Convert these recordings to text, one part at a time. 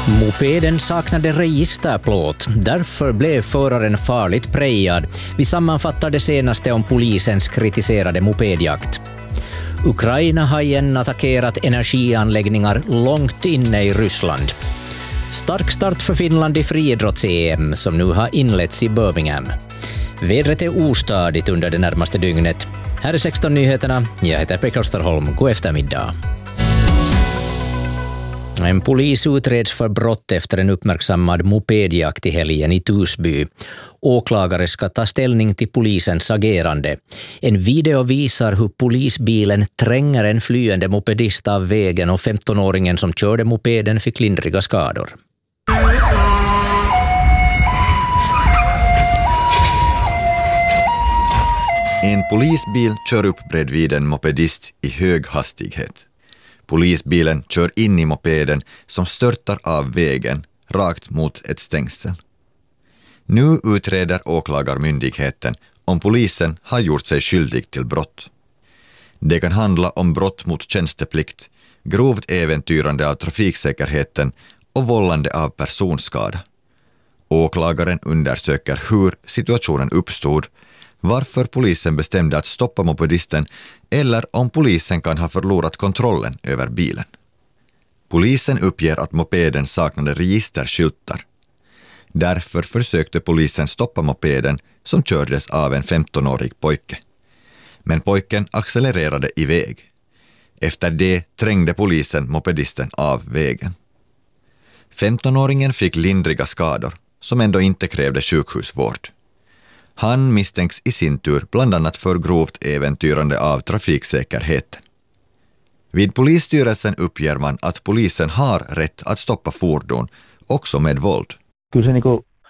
Mopeden saknade registerplåt, därför blev föraren farligt prejad. Vi sammanfattar det senaste om polisens kritiserade mopedjakt. Ukraina har igen attackerat energianläggningar långt inne i Ryssland. Stark start för Finland i friidrotts-EM som nu har inletts i Birmingham. Vädret är ostadigt under det närmaste dygnet. Här är 16 nyheterna. Jag heter Pekka Österholm. God eftermiddag. En polis utreds för brott efter en uppmärksammad mopedjakt i helgen i Torsby. Åklagare ska ta ställning till polisens agerande. En video visar hur polisbilen tränger en flyende mopedist av vägen och 15-åringen som körde mopeden fick lindriga skador. En polisbil kör upp bredvid en mopedist i hög hastighet. Polisbilen kör in i mopeden som störtar av vägen rakt mot ett stängsel. Nu utreder åklagarmyndigheten om polisen har gjort sig skyldig till brott. Det kan handla om brott mot tjänsteplikt, grovt äventyrande av trafiksäkerheten och vållande av personskada. Åklagaren undersöker hur situationen uppstod, varför polisen bestämde att stoppa mopedisten eller om polisen kan ha förlorat kontrollen över bilen. Polisen uppger att mopeden saknade registerskyltar. Därför försökte polisen stoppa mopeden som kördes av en 15-årig pojke. Men pojken accelererade iväg. Efter det trängde polisen mopedisten av vägen. 15-åringen fick lindriga skador som ändå inte krävde sjukhusvård. Han misstänks i sin tur bland annat för grovt äventyrande av trafiksäkerheten. Vid polisstyrelsen uppger man att polisen har rätt att stoppa fordon, också med våld. Kyllä se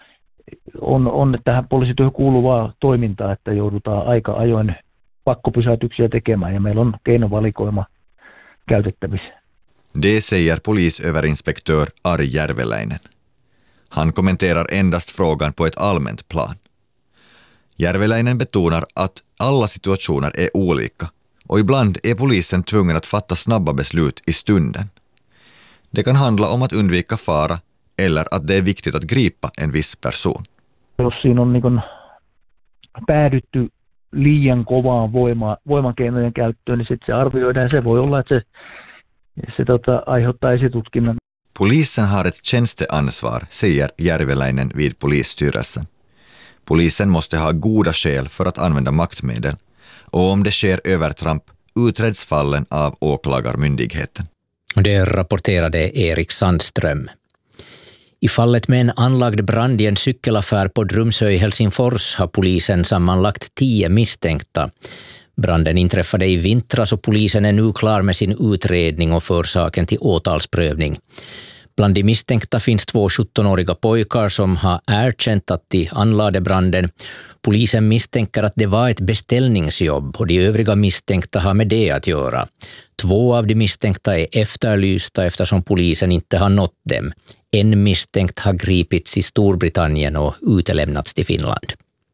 on tähän poliisityöhön kuuluvaa toimintaa, että joudutaan aika ajoin pakkopysäytyksiä tekemään ja meillä on keinovalikoima käytettävissä. Det säger polisöverinspektör Ari Järveläinen. Han kommenterar endast frågan på ett allmänt plan. Järveläinen betonar att alla situationer är olika och ibland är polisen tvungen att fatta snabba beslut i stunden. Det kan handla om att undvika fara eller att det är viktigt att gripa en viss person. Jos siinä on päädytty liian kovaan voimakeinojen käyttöön, niin sitten se arvioidaan. Se voi olla, että se aiheuttaa esitutkinnan. Polisen har ett tjänsteansvar, säger Järveläinen vid polisstyrelsen. Polisen måste ha goda skäl för att använda maktmedel och om det sker övertramp utreds fallen av åklagarmyndigheten. Det rapporterade Erik Sandström. I fallet med en anlagd brand i en cykelaffär på Drumsö i Helsingfors har polisen sammanlagt 10 misstänkta. Branden inträffade i vintras och polisen är nu klar med sin utredning och för saken till åtalsprövning. Bland de misstänkta finns 2 17-åriga pojkar som har erkänt att de anlade branden. Polisen misstänker att det var ett beställningsjobb och de övriga misstänkta har med det att göra. 2 av de misstänkta är efterlysta eftersom polisen inte har nått dem. En misstänkt har gripits i Storbritannien och utelämnats till Finland.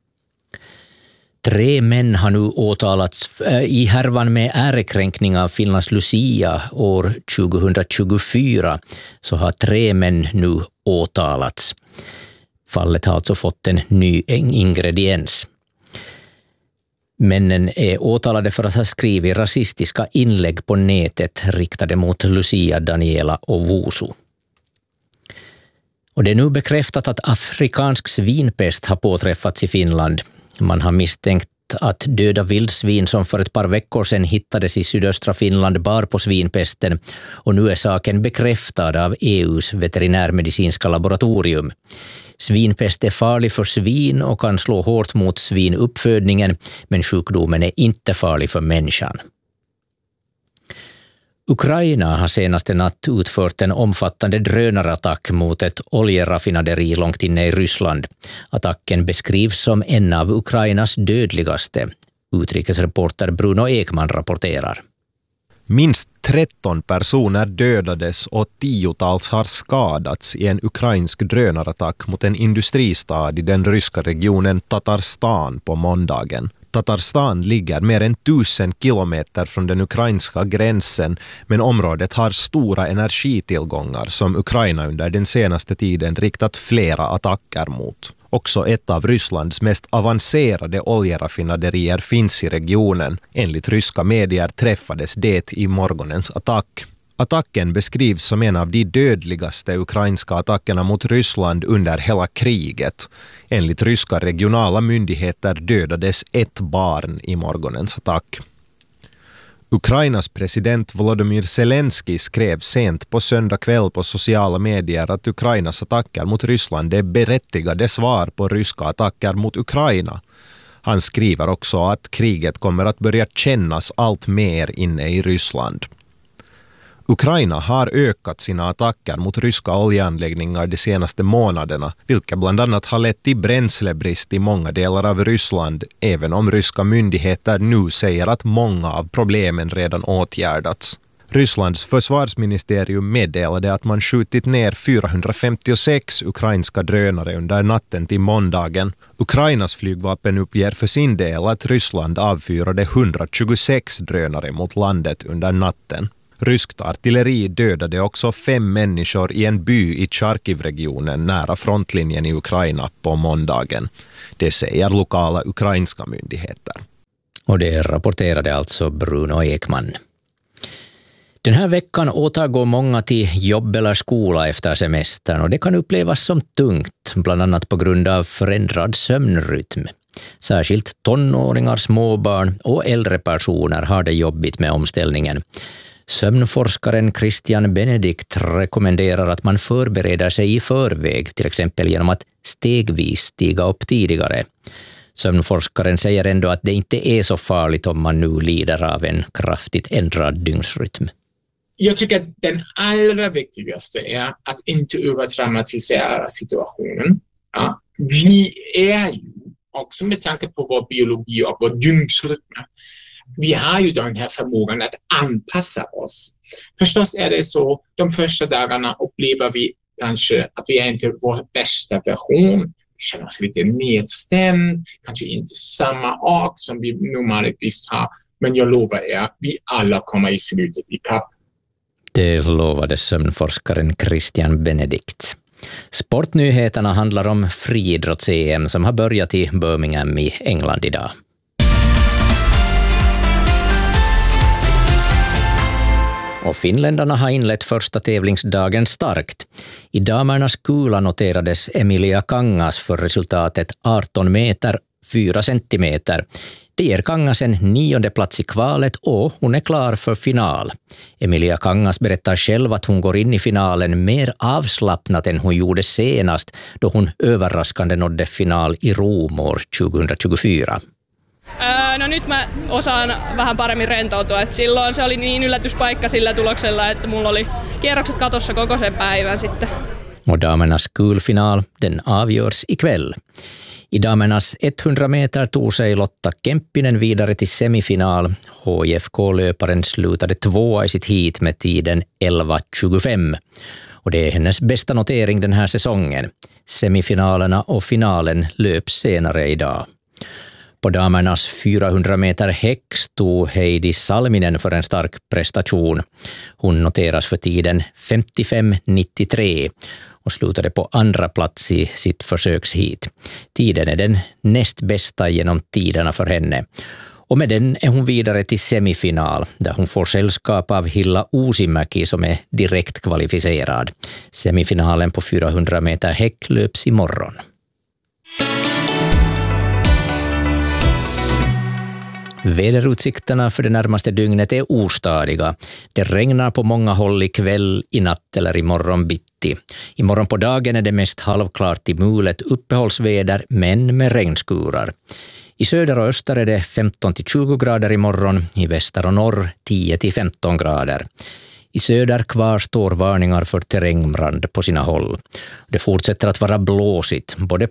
3 män har nu åtalats i härvan med ärekränkning av Finlands Lucia år 2024, så har 3 män nu åtalats. Fallet har alltså fått en ny ingrediens. Männen är åtalade för att ha skrivit rasistiska inlägg på nätet riktade mot Lucia, Daniela och Vuosu. Och det är nu bekräftat att afrikansk svinpest har påträffats i Finland. Man har misstänkt att döda vildsvin som för ett par veckor sedan hittades i sydöstra Finland bar på svinpesten och nu är saken bekräftad av EU:s veterinärmedicinska laboratorium. Svinpest är farlig för svin och kan slå hårt mot svinuppfödningen, men sjukdomen är inte farlig för människan. Ukraina har senaste natt utfört en omfattande drönarattack mot ett oljeraffinaderi långt inne i Ryssland. Attacken beskrivs som en av Ukrainas dödligaste. Utrikesreporter Bruno Ekman rapporterar. Minst 13 personer dödades och 10-tals har skadats i en ukrainsk drönarattack mot en industristad i den ryska regionen Tatarstan på måndagen. Tatarstan ligger mer än 1000 kilometer från den ukrainska gränsen, men området har stora energitillgångar som Ukraina under den senaste tiden riktat flera attacker mot. Också ett av Rysslands mest avancerade oljeraffinaderier finns i regionen. Enligt ryska medier träffades det i morgonens attack. Attacken beskrivs som en av de dödligaste ukrainska attackerna mot Ryssland under hela kriget. Enligt ryska regionala myndigheter dödades ett barn i morgonens attack. Ukrainas president Volodymyr Zelensky skrev sent på söndag kväll på sociala medier att Ukrainas attacker mot Ryssland är berättigade svar på ryska attacker mot Ukraina. Han skriver också att kriget kommer att börja kännas allt mer inne i Ryssland. Ukraina har ökat sina attacker mot ryska oljeanläggningar de senaste månaderna, vilka bland annat har lett till bränslebrist i många delar av Ryssland, även om ryska myndigheter nu säger att många av problemen redan åtgärdats. Rysslands försvarsministerium meddelade att man skjutit ner 456 ukrainska drönare under natten till måndagen. Ukrainas flygvapen uppger för sin del att Ryssland avfyrade 126 drönare mot landet under natten. Ryskt artilleri dödade också 5 människor i en by i Charkiv-regionen nära frontlinjen i Ukraina på måndagen. Det säger lokala ukrainska myndigheter. Och det rapporterade alltså Bruno Ekman. Den här veckan återgår många till jobb eller skola efter semestern och det kan upplevas som tungt, bland annat på grund av förändrad sömnrytm. Särskilt tonåringar, småbarn och äldre personer har det jobbigt med omställningen. Sömnforskaren Christian Benedict rekommenderar att man förbereder sig i förväg, till exempel genom att stegvis stiga upp tidigare. Sömnforskaren säger ändå att det inte är så farligt om man nu lider av en kraftigt ändrad dygnsrytm. Jag tycker att den allra viktigaste är att inte övertraumatisera situationen. Ja, vi är ju också med tanke på vår biologi och vår dygnsrytm. Vi har ju den här förmågan att anpassa oss. Förstås är det så, de första dagarna upplever vi kanske att vi är inte vår bästa version. Vi känner oss lite nedstämd, kanske inte samma ork som vi normalvis har. Men jag lovar er, vi alla kommer i slutet i kapp. Det lovade sömnforskaren Christian Benedict. Sportnyheterna handlar om friidrotts-EM som har börjat i Birmingham i England idag. Och finländarna har inlett första tävlingsdagen starkt. I damernas kula noterades Emilia Kangas för resultatet 18 meter 4 centimeter. Det ger Kangas en 9:e plats i kvalet och hon är klar för final. Emilia Kangas berättar själv att hon går in i finalen mer avslappnat än hon gjorde senast då hon överraskande nådde final i Rom år 2024. No nyt mä osaan vähän paremmin rentoutua. Et silloin se oli niin yllätyspaikka sillä tuloksella, että mulla oli kierrokset katossa koko sen päivän sitten. Och damernas kulfinal, den avgörs ikväll. I damernas 100 meter tog sig Lotta Kemppinen vidare till semifinal. HIFK-löparen slutade 2 i sitt heat med tiden 11:25. Och det är hennes bästa notering den här säsongen. Semifinalerna och finalen löps senare idag. På damernas 400 meter häck stod Heidi Salminen för en stark prestation. Hon noteras för tiden 55:93 och slutade på andra plats i sitt försökshit. Tiden är den näst bästa genom tiderna för henne. Och med den är hon vidare till semifinal där hon får sällskap av Hilla Uusimäki som är direkt kvalificerad. Semifinalen på 400 meter häck löps imorgon. Väderutsikterna för det närmaste dygnet är ostadiga. Det regnar på många håll ikväll, i natt eller imorgon bitti. Imorgon på dagen är det mest halvklart till mulet uppehållsväder men med regnskurar. I söder och öster är det 15-20 grader imorgon, i väster och norr 10-15 grader. I söder kvarstår varningar för terrängbrand på sina håll. Det fortsätter att vara blåsigt både